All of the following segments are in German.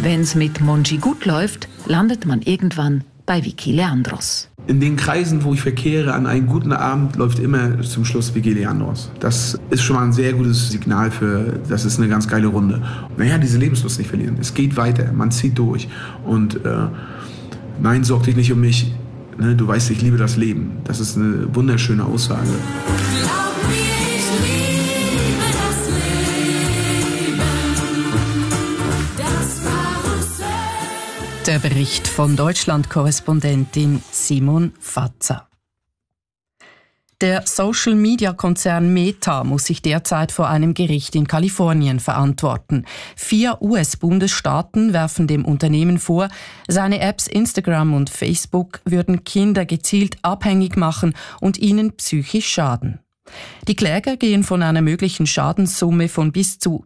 Wenn's mit Mongi gut läuft, landet man irgendwann bei Vicky Leandros. In den Kreisen, wo ich verkehre, an einem guten Abend läuft immer zum Schluss Vicky Leandros. Das ist schon mal ein sehr gutes Signal das ist eine ganz geile Runde. Diese Lebenslust nicht verlieren. Es geht weiter, man zieht durch. Und nein, sorg dich nicht um mich. Ne, du weißt, ich liebe das Leben. Das ist eine wunderschöne Aussage. Glaub mir, ich liebe das Leben. Das Karussell. Der Bericht von Deutschland-Korrespondentin Simon Fatzer. Der Social-Media-Konzern Meta muss sich derzeit vor einem Gericht in Kalifornien verantworten. 4 US-Bundesstaaten werfen dem Unternehmen vor, seine Apps Instagram und Facebook würden Kinder gezielt abhängig machen und ihnen psychisch schaden. Die Kläger gehen von einer möglichen Schadenssumme von bis zu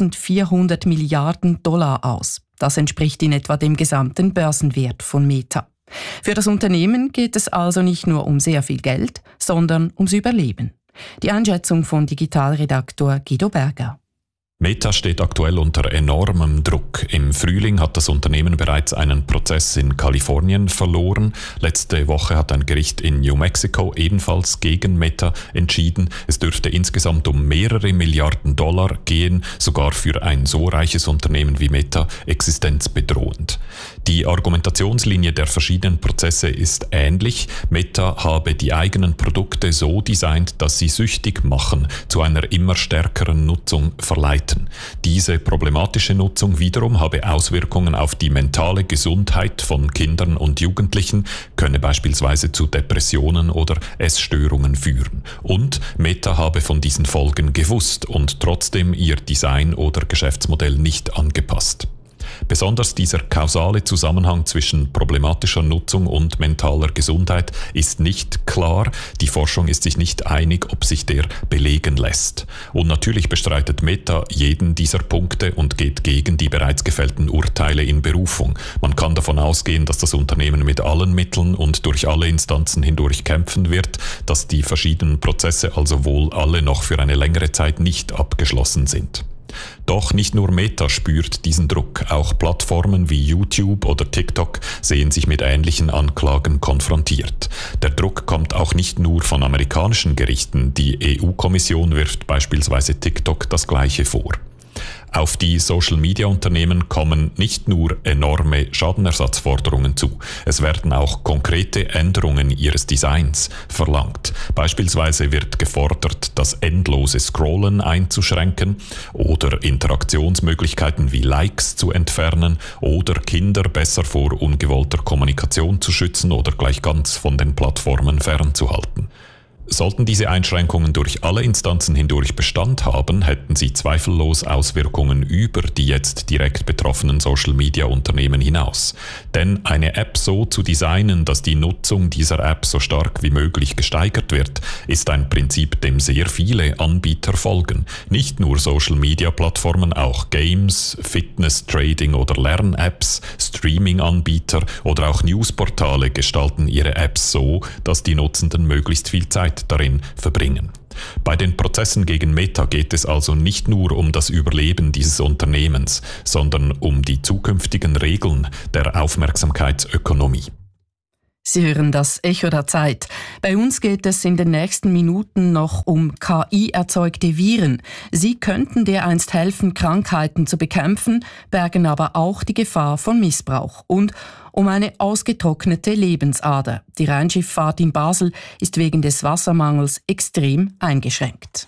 1.400 Milliarden Dollar aus. Das entspricht in etwa dem gesamten Börsenwert von Meta. Für das Unternehmen geht es also nicht nur um sehr viel Geld, sondern ums Überleben. Die Einschätzung von Digitalredaktor Guido Berger. Meta steht aktuell unter enormem Druck. Im Frühling hat das Unternehmen bereits einen Prozess in Kalifornien verloren. Letzte Woche hat ein Gericht in New Mexico ebenfalls gegen Meta entschieden. Es dürfte insgesamt um mehrere Milliarden Dollar gehen, sogar für ein so reiches Unternehmen wie Meta existenzbedrohend. Die Argumentationslinie der verschiedenen Prozesse ist ähnlich. Meta habe die eigenen Produkte so designt, dass sie süchtig machen, zu einer immer stärkeren Nutzung verleiten. Diese problematische Nutzung wiederum habe Auswirkungen auf die mentale Gesundheit von Kindern und Jugendlichen, könne beispielsweise zu Depressionen oder Essstörungen führen. Und Meta habe von diesen Folgen gewusst und trotzdem ihr Design oder Geschäftsmodell nicht angepasst. Besonders dieser kausale Zusammenhang zwischen problematischer Nutzung und mentaler Gesundheit ist nicht klar. Die Forschung ist sich nicht einig, ob sich der belegen lässt. Und natürlich bestreitet Meta jeden dieser Punkte und geht gegen die bereits gefällten Urteile in Berufung. Man kann davon ausgehen, dass das Unternehmen mit allen Mitteln und durch alle Instanzen hindurch kämpfen wird, dass die verschiedenen Prozesse also wohl alle noch für eine längere Zeit nicht abgeschlossen sind. Doch nicht nur Meta spürt diesen Druck, auch Plattformen wie YouTube oder TikTok sehen sich mit ähnlichen Anklagen konfrontiert. Der Druck kommt auch nicht nur von amerikanischen Gerichten, die EU-Kommission wirft beispielsweise TikTok das Gleiche vor. Auf die Social-Media-Unternehmen kommen nicht nur enorme Schadenersatzforderungen zu, es werden auch konkrete Änderungen ihres Designs verlangt. Beispielsweise wird gefordert, das endlose Scrollen einzuschränken oder Interaktionsmöglichkeiten wie Likes zu entfernen oder Kinder besser vor ungewollter Kommunikation zu schützen oder gleich ganz von den Plattformen fernzuhalten. Sollten diese Einschränkungen durch alle Instanzen hindurch Bestand haben, hätten sie zweifellos Auswirkungen über die jetzt direkt betroffenen Social-Media-Unternehmen hinaus. Denn eine App so zu designen, dass die Nutzung dieser App so stark wie möglich gesteigert wird, ist ein Prinzip, dem sehr viele Anbieter folgen. Nicht nur Social-Media-Plattformen, auch Games, Fitness, Trading oder Lern-Apps, Streaming-Anbieter oder auch Newsportale gestalten ihre Apps so, dass die Nutzenden möglichst viel Zeit darin verbringen. Bei den Prozessen gegen Meta geht es also nicht nur um das Überleben dieses Unternehmens, sondern um die zukünftigen Regeln der Aufmerksamkeitsökonomie. Sie hören das Echo der Zeit. Bei uns geht es in den nächsten Minuten noch um KI-erzeugte Viren. Sie könnten dereinst helfen, Krankheiten zu bekämpfen, bergen aber auch die Gefahr von Missbrauch. Und um eine ausgetrocknete Lebensader. Die Rheinschifffahrt in Basel ist wegen des Wassermangels extrem eingeschränkt.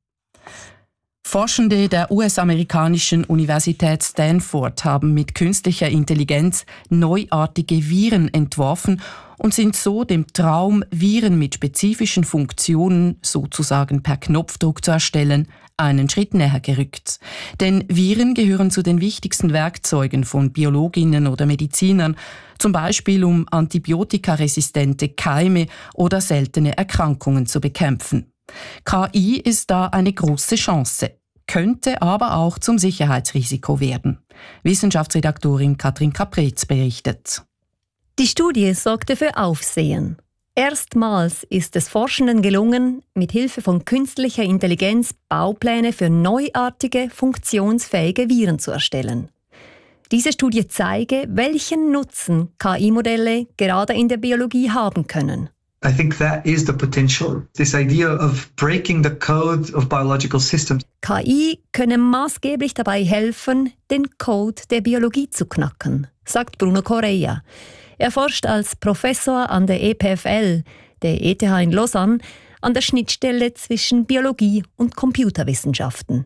Forschende der US-amerikanischen Universität Stanford haben mit künstlicher Intelligenz neuartige Viren entworfen und sind so dem Traum, Viren mit spezifischen Funktionen sozusagen per Knopfdruck zu erstellen, einen Schritt näher gerückt. Denn Viren gehören zu den wichtigsten Werkzeugen von Biologinnen oder Medizinern, zum Beispiel um antibiotikaresistente Keime oder seltene Erkrankungen zu bekämpfen. KI ist da eine große Chance, könnte aber auch zum Sicherheitsrisiko werden. Wissenschaftsredaktorin Katrin Kapretz berichtet. Die Studie sorgte für Aufsehen. Erstmals ist es Forschenden gelungen, mit Hilfe von künstlicher Intelligenz Baupläne für neuartige, funktionsfähige Viren zu erstellen. Diese Studie zeige, welchen Nutzen KI-Modelle gerade in der Biologie haben können. I think that is the potential. This idea of breaking the code of biological systems. KI könne maßgeblich dabei helfen, den Code der Biologie zu knacken, sagt Bruno Correia. Er forscht als Professor an der EPFL, der ETH in Lausanne, an der Schnittstelle zwischen Biologie und Computerwissenschaften.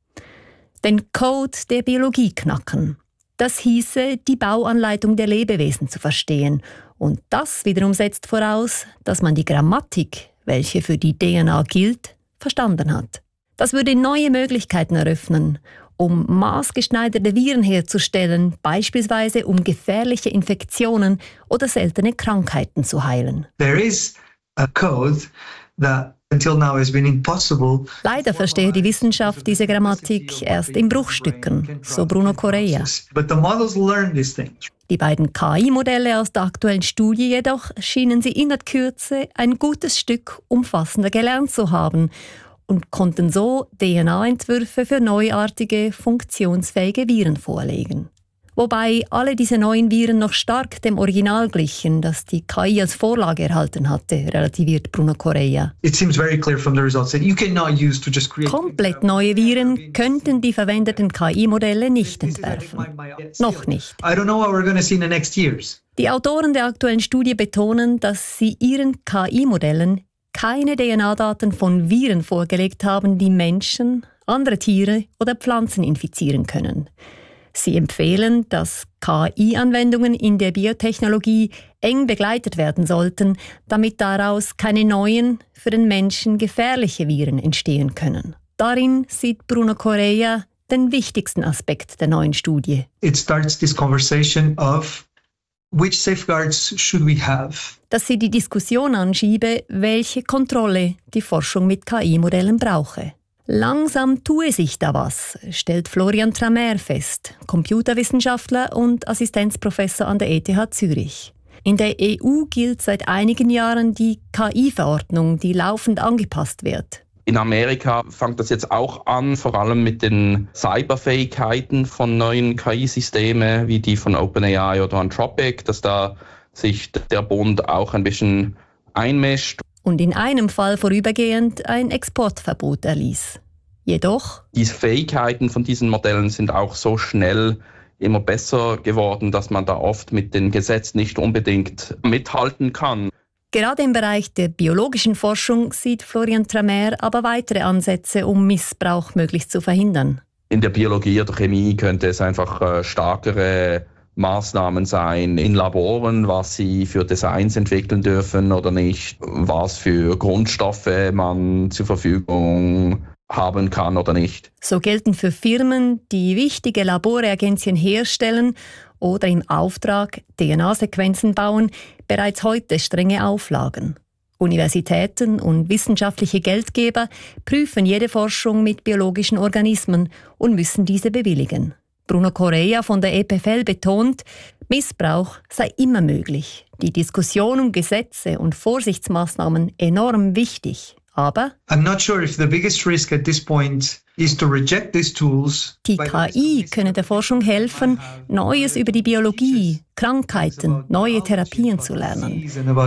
Den Code der Biologie knacken. Das hieße, die Bauanleitung der Lebewesen zu verstehen. Und das wiederum setzt voraus, dass man die Grammatik, welche für die DNA gilt, verstanden hat. Das würde neue Möglichkeiten eröffnen, um maßgeschneiderte Viren herzustellen, beispielsweise um gefährliche Infektionen oder seltene Krankheiten zu heilen. There is a code that until now has been impossible. Leider verstehe die Wissenschaft diese Grammatik erst in Bruchstücken, so Bruno Correia. But the models learn these things. Die beiden KI-Modelle aus der aktuellen Studie jedoch schienen sie in der Kürze ein gutes Stück umfassender gelernt zu haben und konnten so DNA-Entwürfe für neuartige, funktionsfähige Viren vorlegen. Wobei alle diese neuen Viren noch stark dem Original glichen, das die KI als Vorlage erhalten hatte, relativiert Bruno Correia. It seems very clear from the results that you cannot use to just create. Komplett neue Viren könnten die verwendeten KI-Modelle nicht entwerfen. Noch nicht. I don't know what we're going to see in the next years. Die Autoren der aktuellen Studie betonen, dass sie ihren KI-Modellen keine DNA-Daten von Viren vorgelegt haben, die Menschen, andere Tiere oder Pflanzen infizieren können. Sie empfehlen, dass KI-Anwendungen in der Biotechnologie eng begleitet werden sollten, damit daraus keine neuen, für den Menschen gefährliche Viren entstehen können. Darin sieht Bruno Correia den wichtigsten Aspekt der neuen Studie. It starts this conversation of which safeguards should we have? Dass sie die Diskussion anschiebe, welche Kontrolle die Forschung mit KI-Modellen brauche. Langsam tue sich da was, stellt Florian Tramer fest, Computerwissenschaftler und Assistenzprofessor an der ETH Zürich. In der EU gilt seit einigen Jahren die KI-Verordnung, die laufend angepasst wird. In Amerika fängt das jetzt auch an, vor allem mit den Cyberfähigkeiten von neuen KI-Systemen, wie die von OpenAI oder Anthropic, dass da sich der Bund auch ein bisschen einmischt. Und in einem Fall vorübergehend ein Exportverbot erließ. Jedoch diese Fähigkeiten von diesen Modellen sind auch so schnell immer besser geworden, dass man da oft mit den Gesetzen nicht unbedingt mithalten kann. Gerade im Bereich der biologischen Forschung sieht Florian Tramer aber weitere Ansätze, um Missbrauch möglichst zu verhindern. In der Biologie oder Chemie könnte es einfach stärkere Maßnahmen sein in Laboren, was sie für Designs entwickeln dürfen oder nicht, was für Grundstoffe man zur Verfügung haben kann oder nicht. So gelten für Firmen, die wichtige Laborreagenzien herstellen oder im Auftrag DNA-Sequenzen bauen, bereits heute strenge Auflagen. Universitäten und wissenschaftliche Geldgeber prüfen jede Forschung mit biologischen Organismen und müssen diese bewilligen. Bruno Correia von der EPFL betont, Missbrauch sei immer möglich. Die Diskussion um Gesetze und Vorsichtsmaßnahmen enorm wichtig. Aber I'm not sure if the biggest risk at this point is to reject these tools. Die KI könne der Forschung helfen, Neues über die Biologie, Krankheiten, neue Therapien zu lernen.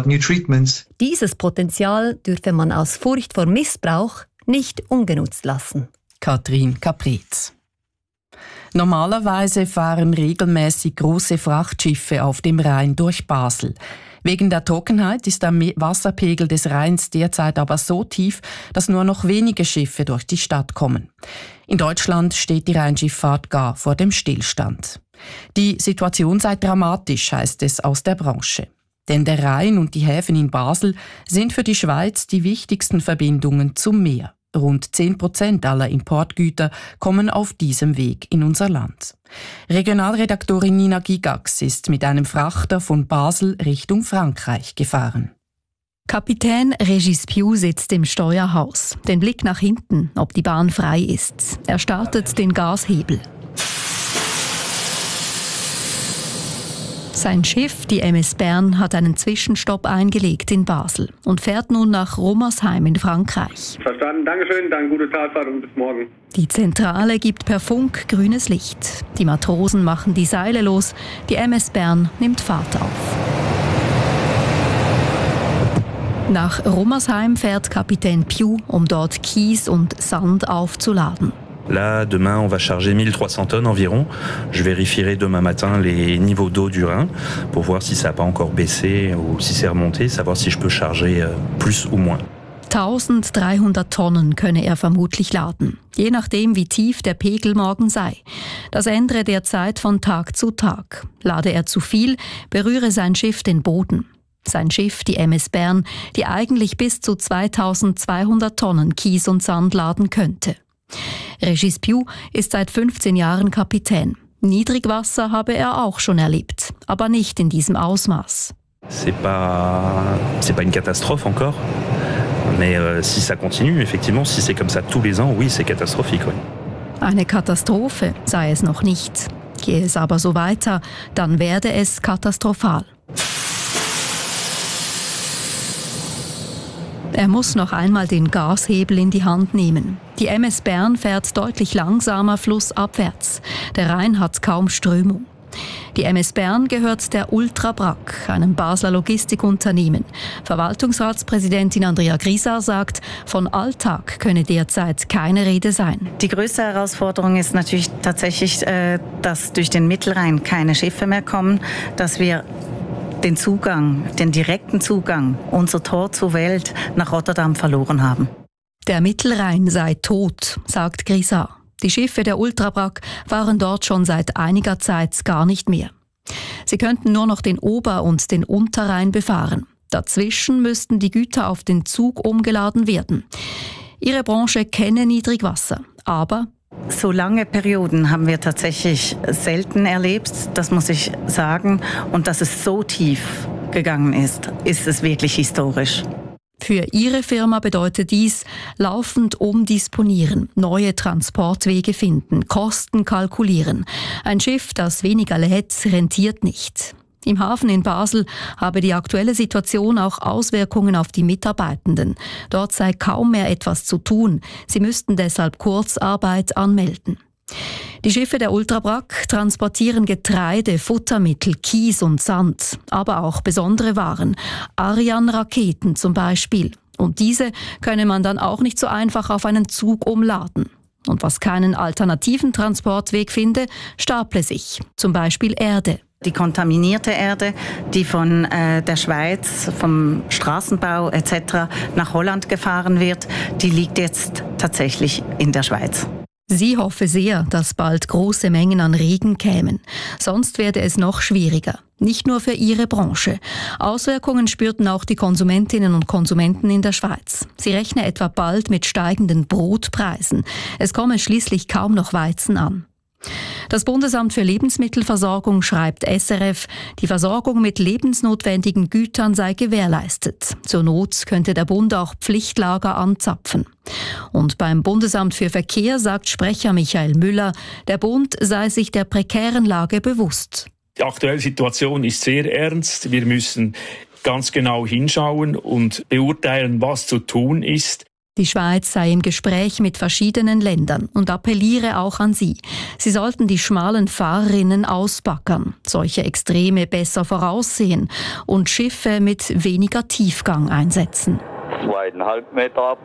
Dieses Potenzial dürfe man aus Furcht vor Missbrauch nicht ungenutzt lassen. Katrin Caprez. Normalerweise fahren regelmäßig große Frachtschiffe auf dem Rhein durch Basel. Wegen der Trockenheit ist der Wasserpegel des Rheins derzeit aber so tief, dass nur noch wenige Schiffe durch die Stadt kommen. In Deutschland steht die Rheinschifffahrt gar vor dem Stillstand. Die Situation sei dramatisch, heißt es aus der Branche. Denn der Rhein und die Häfen in Basel sind für die Schweiz die wichtigsten Verbindungen zum Meer. Rund 10% aller Importgüter kommen auf diesem Weg in unser Land. Regionalredaktorin Nina Gigax ist mit einem Frachter von Basel Richtung Frankreich gefahren. Kapitän Régis Piu sitzt im Steuerhaus. Den Blick nach hinten, ob die Bahn frei ist. Er startet den Gashebel. Sein Schiff, die MS Bern, hat einen Zwischenstopp eingelegt in Basel und fährt nun nach Romersheim in Frankreich. Verstanden, Dankeschön, dann gute Talfahrt und bis morgen. Die Zentrale gibt per Funk grünes Licht. Die Matrosen machen die Seile los, die MS Bern nimmt Fahrt auf. Nach Romersheim fährt Kapitän Piu, um dort Kies und Sand aufzuladen. Là, demain, on va charger 1300 tonnes environ. Je vérifierai demain matin les niveaux d'eau du Rhin pour voir si ça n'a pas encore baissé ou si c'est remonté, savoir si je peux charger plus ou moins. 1300 Tonnen könne er vermutlich laden, je nachdem wie tief der Pegel morgen sei. Das ändere derzeit von Tag zu Tag. Lade er zu viel, berühre sein Schiff den Boden. Sein Schiff, die MS Bern, die eigentlich bis zu 2200 Tonnen Kies und Sand laden könnte. Régis Piu ist seit 15 Jahren Kapitän. Niedrigwasser habe er auch schon erlebt, aber nicht in diesem Ausmaß. C'est pas une catastrophe encore, mais si ça continue, effectivement, si c'est comme ça tous les ans, oui, c'est catastrophique. Oui. Eine Katastrophe sei es noch nicht. Gehe es aber so weiter, dann werde es katastrophal. Er muss noch einmal den Gashebel in die Hand nehmen. Die MS Bern fährt deutlich langsamer flussabwärts. Der Rhein hat kaum Strömung. Die MS Bern gehört der Ultra Brac, einem Basler Logistikunternehmen. Verwaltungsratspräsidentin Andrea Grisar sagt, von Alltag könne derzeit keine Rede sein. Die größte Herausforderung ist natürlich tatsächlich, dass durch den Mittelrhein keine Schiffe mehr kommen, dass wir den direkten Zugang, unser Tor zur Welt nach Rotterdam verloren haben. Der Mittelrhein sei tot, sagt Grisar. Die Schiffe der Ultra Brac waren dort schon seit einiger Zeit gar nicht mehr. Sie könnten nur noch den Ober- und den Unterrhein befahren. Dazwischen müssten die Güter auf den Zug umgeladen werden. Ihre Branche kenne Niedrigwasser, aber so lange Perioden haben wir tatsächlich selten erlebt, das muss ich sagen. Und dass es so tief gegangen ist es wirklich historisch. Für ihre Firma bedeutet dies laufend umdisponieren, neue Transportwege finden, Kosten kalkulieren. Ein Schiff, das weniger lädt, rentiert nicht. Im Hafen in Basel habe die aktuelle Situation auch Auswirkungen auf die Mitarbeitenden. Dort sei kaum mehr etwas zu tun. Sie müssten deshalb Kurzarbeit anmelden. Die Schiffe der Ultra Brac transportieren Getreide, Futtermittel, Kies und Sand, aber auch besondere Waren, Ariane-Raketen zum Beispiel. Und diese könne man dann auch nicht so einfach auf einen Zug umladen. Und was keinen alternativen Transportweg finde, staple sich, zum Beispiel Erde. Die kontaminierte Erde, die von der Schweiz, vom Straßenbau etc. nach Holland gefahren wird, die liegt jetzt tatsächlich in der Schweiz. Sie hoffe sehr, dass bald große Mengen an Regen kämen. Sonst werde es noch schwieriger. Nicht nur für ihre Branche. Auswirkungen spürten auch die Konsumentinnen und Konsumenten in der Schweiz. Sie rechnen etwa bald mit steigenden Brotpreisen. Es komme schließlich kaum noch Weizen an. Das Bundesamt für Lebensmittelversorgung schreibt SRF, die Versorgung mit lebensnotwendigen Gütern sei gewährleistet. Zur Not könnte der Bund auch Pflichtlager anzapfen. Und beim Bundesamt für Verkehr sagt Sprecher Michael Müller, der Bund sei sich der prekären Lage bewusst. Die aktuelle Situation ist sehr ernst. Wir müssen ganz genau hinschauen und beurteilen, was zu tun ist. Die Schweiz sei im Gespräch mit verschiedenen Ländern und appelliere auch an sie. Sie sollten die schmalen Fahrrinnen ausbackern, solche Extreme besser voraussehen und Schiffe mit weniger Tiefgang einsetzen. 2,5 Meter ab.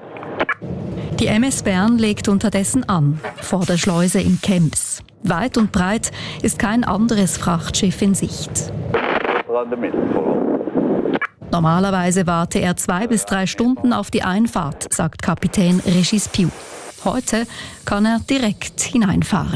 Die MS Bern legt unterdessen an, vor der Schleuse in Kems. Weit und breit ist kein anderes Frachtschiff in Sicht. Normalerweise warte er 2 bis 3 Stunden auf die Einfahrt, sagt Kapitän Régis Piu. Heute kann er direkt hineinfahren.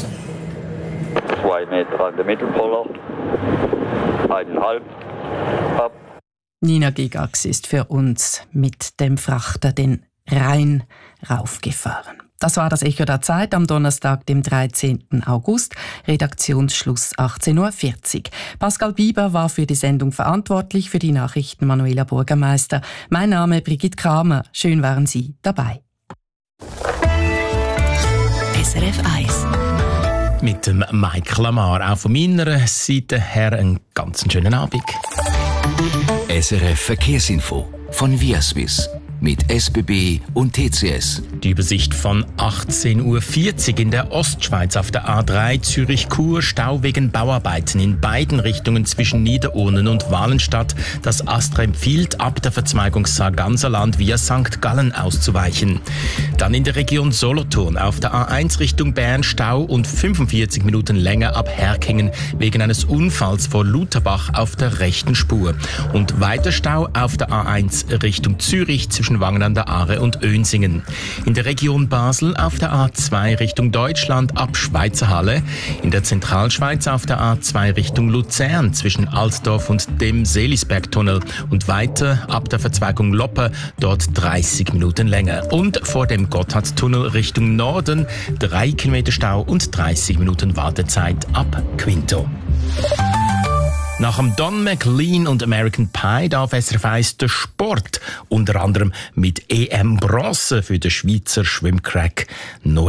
2 Meter an der Mittelpoller, 1,5 ab. Nina Gigax ist für uns mit dem Frachter den Rhein raufgefahren. Das war das Echo der Zeit am Donnerstag, dem 13. August. Redaktionsschluss 18.40 Uhr. Pascal Bieber war für die Sendung verantwortlich, für die Nachrichten Manuela Burgermeister. Mein Name Brigitte Kramer. Schön waren Sie dabei. SRF 1 Mit dem Mike Lamar. Auch von meiner Seite her einen ganz schönen Abend. SRF Verkehrsinfo von Viaswiss mit SBB und TCS. Die Übersicht von 18.40 Uhr in der Ostschweiz auf der A3 Zürich-Chur. Stau wegen Bauarbeiten in beiden Richtungen zwischen Niederurnen und Walenstadt. Das ASTRA empfiehlt, ab der Verzweigung Sarganserland via St. Gallen auszuweichen. Dann in der Region Solothurn auf der A1 Richtung Bern Stau und 45 Minuten länger ab Herkingen wegen eines Unfalls vor Lutherbach auf der rechten Spur. Und weiter Stau auf der A1 Richtung Zürich zwischen Wangen an der Aare und Önsingen. In der Region Basel auf der A2 Richtung Deutschland ab Schweizer Halle. In der Zentralschweiz auf der A2 Richtung Luzern zwischen Altdorf und dem Seelisbergtunnel. Und weiter ab der Verzweigung Loppe, dort 30 Minuten länger. Und vor dem Gotthardtunnel Richtung Norden 3 Kilometer Stau und 30 Minuten Wartezeit ab Quinto. Nach dem Don McLean und American Pie darf SRF 1 der Sport, unter anderem mit EM Bronze für den Schweizer Schwimmcrack